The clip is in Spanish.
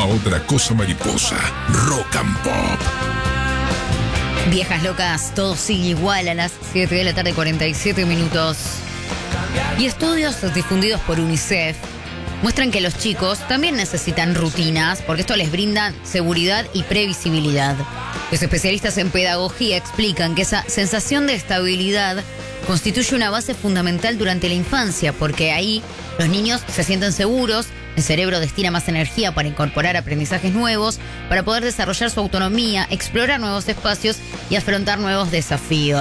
otra cosa mariposa. Rock and Pop. Viejas locas, todo sigue igual a las 7 de la tarde, 47 minutos. Y estudios difundidos por UNICEF muestran que los chicos también necesitan rutinas porque esto les brinda seguridad y previsibilidad. Los especialistas en pedagogía explican que esa sensación de estabilidad constituye una base fundamental durante la infancia porque ahí los niños se sienten seguros, el cerebro destina más energía para incorporar aprendizajes nuevos, para poder desarrollar su autonomía, explorar nuevos espacios y afrontar nuevos desafíos.